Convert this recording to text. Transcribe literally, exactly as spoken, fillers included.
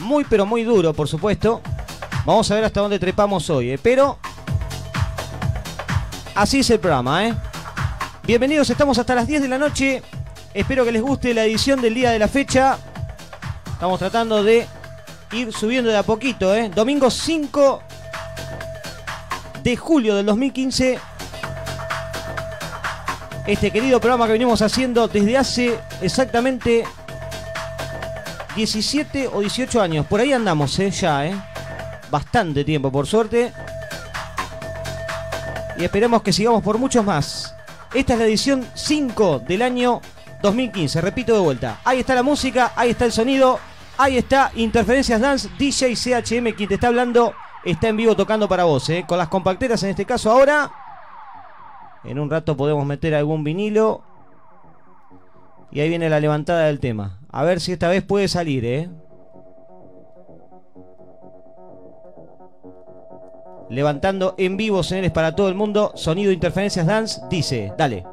muy pero muy duro, por supuesto. Vamos a ver hasta dónde trepamos hoy, ¿eh? Pero así es el programa, ¿eh? Bienvenidos, estamos hasta las diez de la noche. Espero que les guste la edición del día de la fecha. Estamos tratando de ir subiendo de a poquito, ¿eh? Domingo cinco de julio del dos mil quince. Este querido programa que venimos haciendo desde hace exactamente diecisiete o dieciocho años. Por ahí andamos, ¿eh? Ya, ¿eh? Bastante tiempo, por suerte. Y esperemos que sigamos por muchos más. Esta es la edición cinco del año dos mil quince. Repito de vuelta. Ahí está la música, ahí está el sonido, ahí está Interferencias Dance. D J C H M, quien te está hablando, está en vivo tocando para vos, ¿eh? Con las compacteras en este caso ahora. En un rato podemos meter algún vinilo. Y ahí viene la levantada del tema. A ver si esta vez puede salir, ¿eh? Levantando en vivo, señores, para todo el mundo. Sonido Interferencias Dance dice, dale.